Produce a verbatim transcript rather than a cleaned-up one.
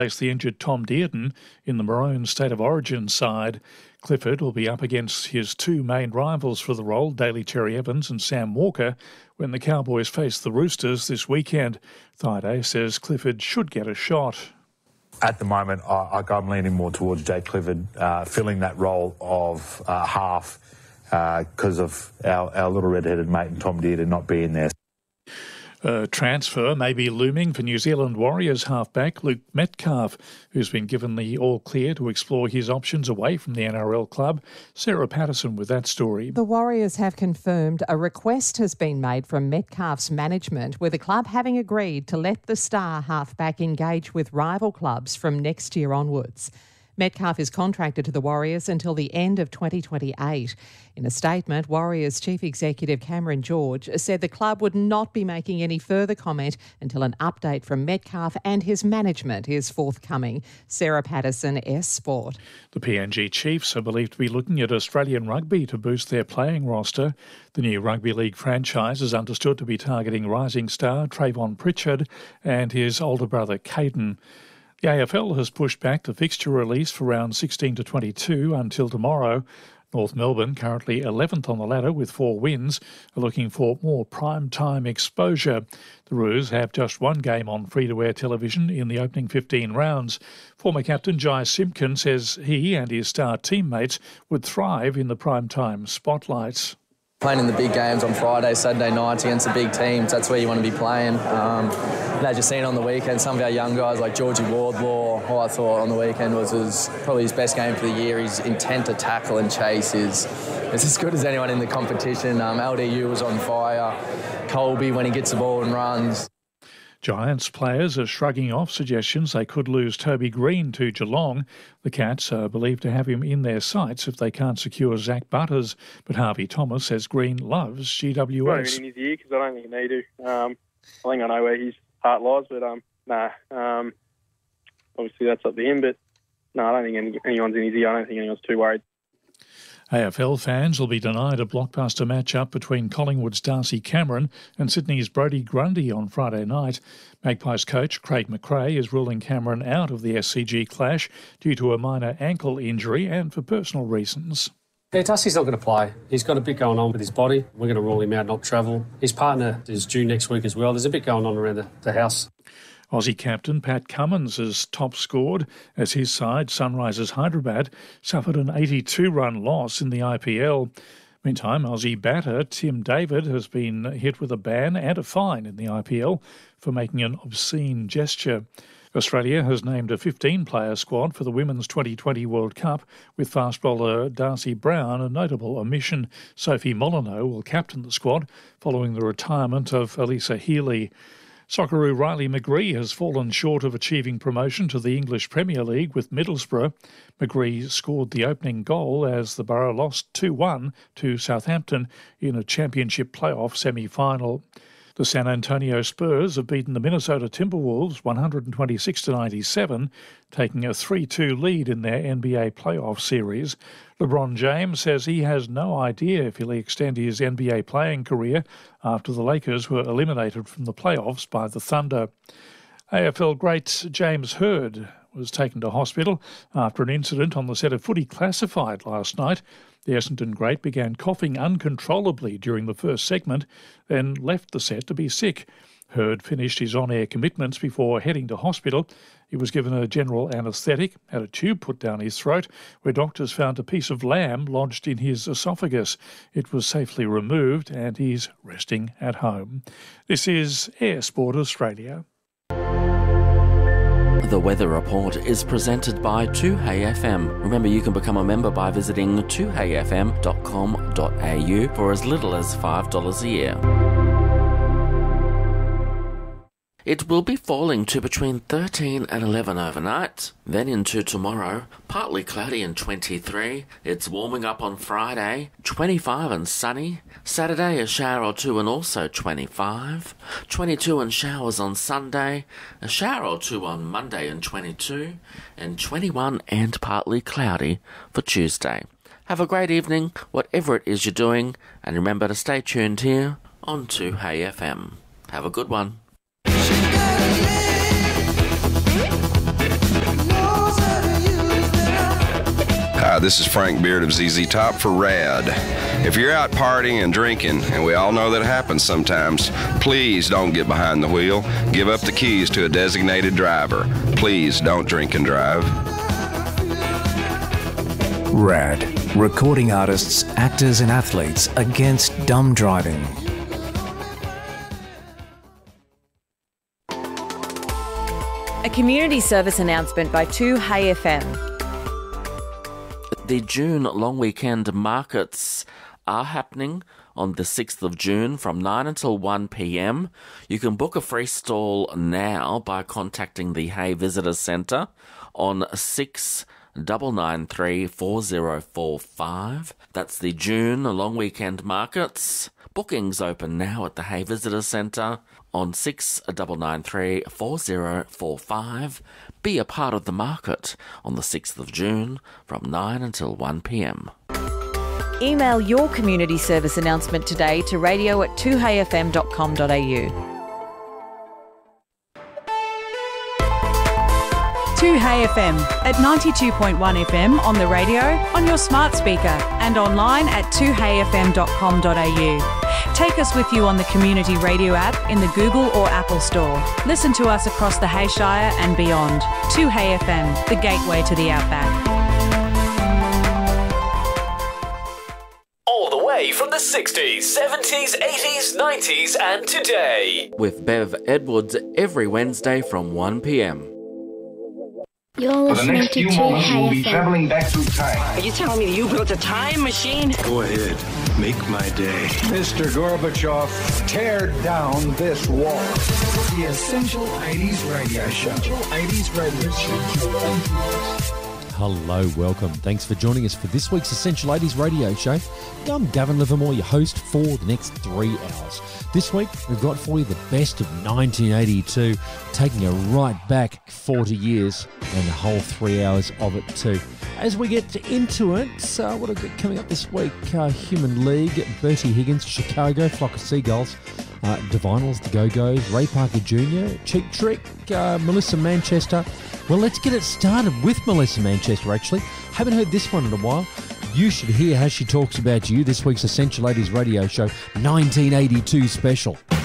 face the injured Tom Dearden in the Maroon State of Origin side. Clifford will be up against his two main rivals for the role, Daly Cherry Evans and Sam Walker, when the Cowboys face the Roosters this weekend. Thaiday says Clifford should get a shot. At the moment, I, I'm leaning more towards Jake Clifford uh, filling that role of uh, half because uh, of our, our little red-headed mate and Tom Dearden not being there. A transfer may be looming for New Zealand Warriors halfback Luke Metcalf, who's been given the all-clear to explore his options away from the N R L club. Sarah Patterson with that story. The Warriors have confirmed a request has been made from Metcalf's management, with the club having agreed to let the star halfback engage with rival clubs from next year onwards. Metcalf is contracted to the Warriors until the end of twenty twenty-eight. In a statement, Warriors Chief Executive Cameron George said the club would not be making any further comment until an update from Metcalf and his management is forthcoming. Sarah Patterson, S Sport. The P N G Chiefs are believed to be looking at Australian rugby to boost their playing roster. The new rugby league franchise is understood to be targeting rising star Trayvon Pritchard and his older brother Caden. The A F L has pushed back the fixture release for round sixteen to twenty-two until tomorrow. North Melbourne, currently eleventh on the ladder with four wins, are looking for more prime-time exposure. The Roos have just one game on free-to-air television in the opening fifteen rounds. Former captain Jai Simpkin says he and his star teammates would thrive in the prime-time spotlights. Playing in the big games on Friday, Saturday nights against the big teams, that's where you want to be playing. Um, and as you've seen on the weekend, some of our young guys like Georgie Wardlaw, who I thought on the weekend was his, probably his best game for the year. His intent to tackle and chase is, is as good as anyone in the competition. Um, L D U was on fire. Colby, when he gets the ball and runs. Giants players are shrugging off suggestions they could lose Toby Green to Geelong. The Cats are believed to have him in their sights if they can't secure Zach Butters. But Harvey Thomas says Green loves G W S. Not even in his ear because I don't think he need to. Um, I think I know where his heart lies, but um, nah. Um, obviously that's up to him, but no, I don't think any, anyone's in his ear. I don't think anyone's too worried. A F L fans will be denied a blockbuster match-up between Collingwood's Darcy Cameron and Sydney's Brodie Grundy on Friday night. Magpies coach Craig McRae is ruling Cameron out of the S C G clash due to a minor ankle injury and for personal reasons. Yeah, Darcy's not going to play. He's got a bit going on with his body. We're going to rule him out, not travel. His partner is due next week as well. There's a bit going on around the, the house. Aussie captain Pat Cummins has top scored as his side, Sunrisers Hyderabad, suffered an eighty-two run loss in the I P L. Meantime, Aussie batter Tim David has been hit with a ban and a fine in the I P L for making an obscene gesture. Australia has named a fifteen-player squad for the Women's twenty twenty World Cup, with fast bowler Darcy Brown a notable omission. Sophie Molyneux will captain the squad following the retirement of Elisa Healy. Socceroo Riley McGree has fallen short of achieving promotion to the English Premier League with Middlesbrough. McGree scored the opening goal as the Borough lost two one to Southampton in a championship playoff semi-final. The San Antonio Spurs have beaten the Minnesota Timberwolves one hundred twenty-six to ninety-seven, taking a three two lead in their N B A playoff series. LeBron James says he has no idea if he'll extend his N B A playing career after the Lakers were eliminated from the playoffs by the Thunder. A F L great James Hird was taken to hospital after an incident on the set of Footy Classified last night. The Essendon great began coughing uncontrollably during the first segment, then left the set to be sick. Hird finished his on-air commitments before heading to hospital. He was given a general anaesthetic, had a tube put down his throat, where doctors found a piece of lamb lodged in his esophagus. It was safely removed and he's resting at home. This is Air Sport Australia. The Weather Report is presented by two Hey F M. Remember, you can become a member by visiting two hey f m dot com dot a u for as little as five dollars a year. It will be falling to between thirteen and eleven overnight. Then into tomorrow, partly cloudy and twenty-three. It's warming up on Friday, twenty-five and sunny. Saturday, a shower or two and also twenty-five. twenty-two and showers on Sunday. A shower or two on Monday and twenty-two. And twenty-one and partly cloudy for Tuesday. Have a great evening, whatever it is you're doing. And remember to stay tuned here on two Hey F M. Have a good one. this is Frank Beard of Z Z Top for RAD. If you're out partying and drinking, and we all know that happens sometimes, please don't get behind the wheel. Give up the keys to a designated driver. Please don't drink and drive. RAD, recording artists, actors and athletes against dumb driving. A community service announcement by two Hey F M. The June long weekend markets are happening on the sixth of June from nine until one p m. You can book a free stall now by contacting the Hay Visitor Centre on six nine nine three four zero four five. That's the June long weekend markets. Bookings open now at the Hay Visitor Centre on six nine nine three four zero four five. Be a part of the market on the sixth of June from nine until one p m. Email your community service announcement today to radio at two hey f m dot com dot a u. two Hey F M at ninety-two point one F M on the radio, on your smart speaker and online at two hey f m dot com dot a u. Take us with you on the Community Radio app in the Google or Apple Store. Listen to us across the Hayshire and beyond. two Hey F M, the gateway to the outback. All the way from the sixties, seventies, eighties, nineties and today. With Bev Edwards every Wednesday from one p m. You're listening to two Hey F M. Back through time. Are you telling me that you built a time machine? Go ahead, make my day. Mister Gorbachev, tear down this wall. The Essential eighties Radio Show. eighties Radio Show. Hello, welcome. Thanks for joining us for this week's Essential eighties Radio Show. I'm Gavin Livermore, your host for the next three hours. This week, we've got for you the best of nineteen eighty-two, taking you right back forty years, and the whole three hours of it too. As we get into it, uh, what have we got coming up this week? Uh, Human League, Bertie Higgins, Chicago, Flock of Seagulls, uh, Divinals, The Go-Go's, Ray Parker Junior, Cheap Trick, uh, Melissa Manchester. Well, let's get it started with Melissa Manchester, actually. Haven't heard this one in a while. You should hear how she talks about you, this week's Essential eighties Radio Show nineteen eighty-two special.